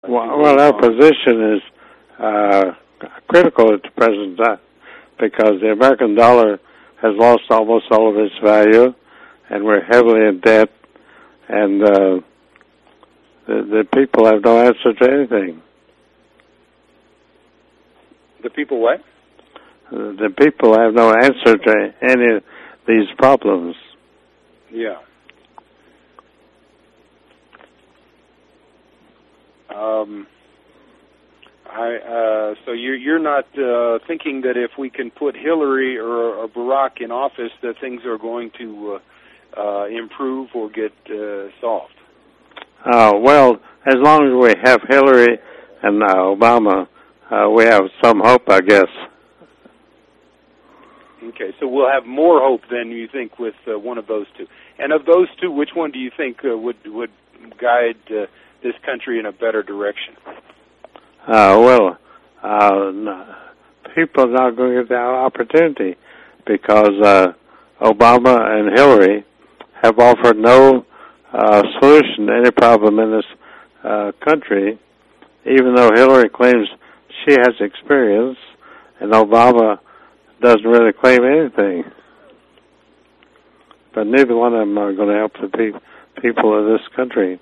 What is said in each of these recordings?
Well, our position is critical at the present time because the American dollar has lost almost all of its value, and we're heavily in debt, and the people have no answer to anything. The people what? The people have no answer to any of these problems. Yeah. So you're not thinking that if we can put Hillary or Barack in office that things are going to improve or get solved? Well, as long as we have Hillary and Obama, we have some hope, I guess. Okay, so we'll have more hope than you think with one of those two. And of those two, which one do you think would guide this country in a better direction? People are not going to get the opportunity because Obama and Hillary have offered no solution to any problem in this country, even though Hillary claims she has experience and Obama doesn't really claim anything. But neither one of them are going to help the people of this country.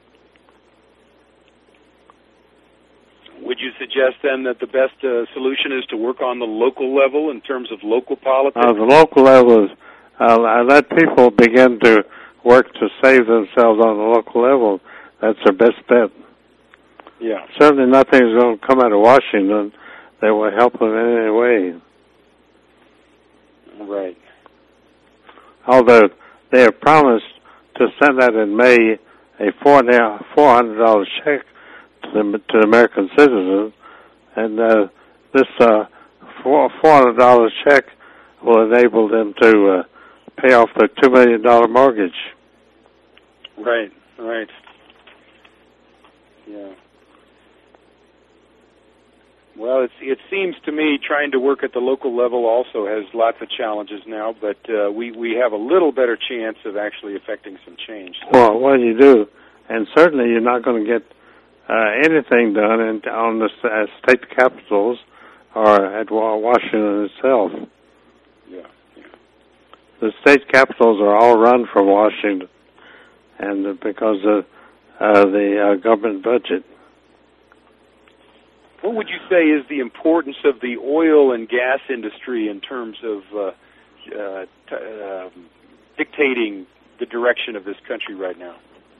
Would you suggest then that the best solution is to work on the local level in terms of local politics? The local level is let people begin to work to save themselves on the local level. That's their best bet. Yeah. Certainly nothing is going to come out of Washington that will help them in any way. Right. Although they have promised to send out in May a $400 check to American citizens, and this $400 check will enable them to pay off their $2 million mortgage. Right. Yeah. Well, it seems to me trying to work at the local level also has lots of challenges now, but we have a little better chance of actually affecting some change. So. Well, you do, and certainly you're not going to get anything done on the state capitals or at Washington itself. Yeah. The state capitals are all run from Washington, and because of the government budget. What would you say is the importance of the oil and gas industry in terms of dictating the direction of this country right now?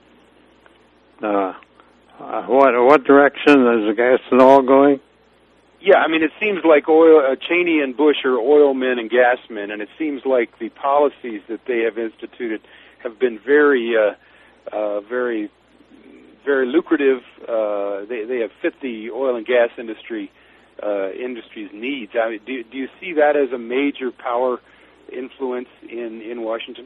What direction is the gas and oil going? Yeah, I mean, it seems like Cheney and Bush are oil men and gas men, and it seems like the policies that they have instituted have been very lucrative. They have fit the oil and gas industry's needs. I mean, do you see that as a major power influence in Washington?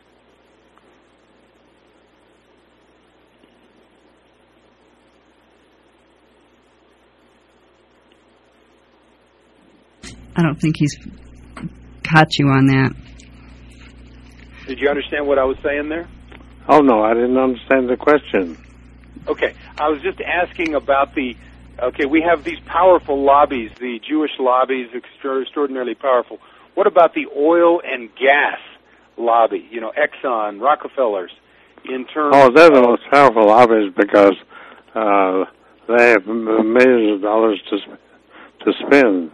I don't think he's caught you on that. Did you understand what I was saying there? Oh, no, I didn't understand the question. Okay, I was just asking about we have these powerful lobbies, the Jewish lobbies, extraordinarily powerful. What about the oil and gas lobby, Exxon, Rockefellers, in terms they're the most powerful lobbies because they have millions of dollars to spend.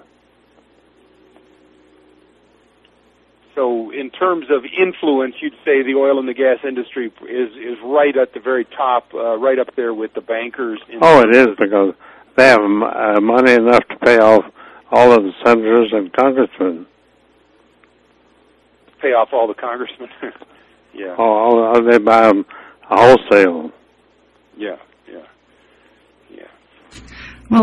So in terms of influence, you'd say the oil and the gas industry is right at the very top, right up there with the bankers. It is, because they have money enough to pay off all of the senators and congressmen. Pay off all the congressmen? Yeah. They buy them wholesale. Yeah. Well,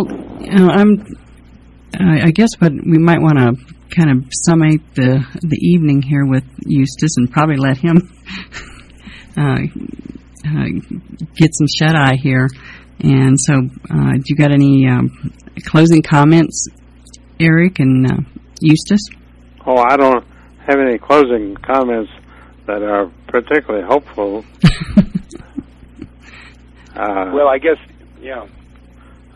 I guess what we might want to kind of summate the evening here with Eustace and probably let him get some shut-eye here. And so do you got any closing comments, Eric and Eustace? I don't have any closing comments that are particularly hopeful. Well, I guess, yeah.